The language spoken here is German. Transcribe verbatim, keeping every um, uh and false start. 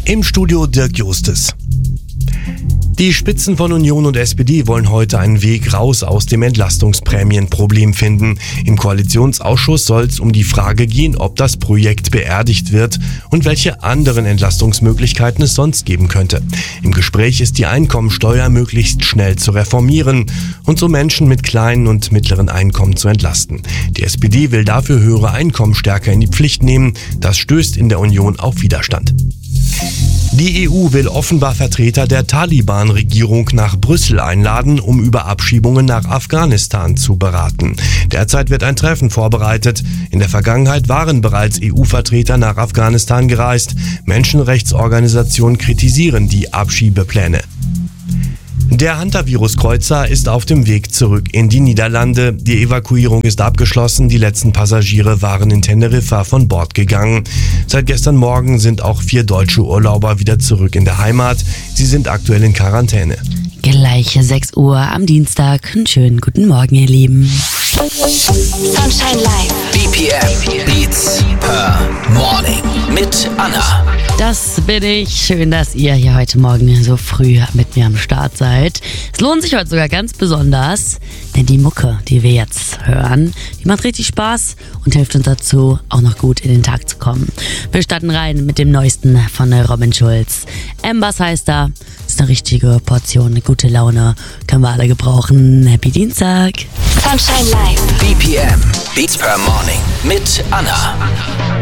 Im Studio Dirk Justes. Die Spitzen von Union und S P D wollen heute einen Weg raus aus dem Entlastungsprämienproblem finden. Im Koalitionsausschuss soll es um die Frage gehen, ob das Projekt beerdigt wird und welche anderen Entlastungsmöglichkeiten es sonst geben könnte. Im Gespräch ist die Einkommensteuer möglichst schnell zu reformieren und so Menschen mit kleinen und mittleren Einkommen zu entlasten. Die S P D will dafür höhere Einkommen stärker in die Pflicht nehmen. Das stößt in der Union auf Widerstand. Die E U will offenbar Vertreter der Taliban-Regierung nach Brüssel einladen, um über Abschiebungen nach Afghanistan zu beraten. Derzeit wird ein Treffen vorbereitet. In der Vergangenheit waren bereits E U-Vertreter nach Afghanistan gereist. Menschenrechtsorganisationen kritisieren die Abschiebepläne. Der Hantavirus-Kreuzer ist auf dem Weg zurück in die Niederlande. Die Evakuierung ist abgeschlossen. Die letzten Passagiere waren in Teneriffa von Bord gegangen. Seit gestern Morgen sind auch vier deutsche Urlauber wieder zurück in der Heimat. Sie sind aktuell in Quarantäne. Gleich sechs Uhr am Dienstag. Einen schönen guten Morgen, ihr Lieben. Sunshine Live. B P M Beats per Morning mit Anna. Das bin ich. Schön, dass ihr hier heute Morgen so früh mit mir am Start seid. Es lohnt sich heute sogar ganz besonders, denn die Mucke, die wir jetzt hören, die macht richtig Spaß und hilft uns dazu, auch noch gut in den Tag zu kommen. Wir starten rein mit dem Neuesten von Robin Schulz. Embers heißt er. Ist eine richtige Portion gute Laune. Können wir alle gebrauchen. Happy Dienstag. Sunshine Live. B P M Beats per Morning mit Anna.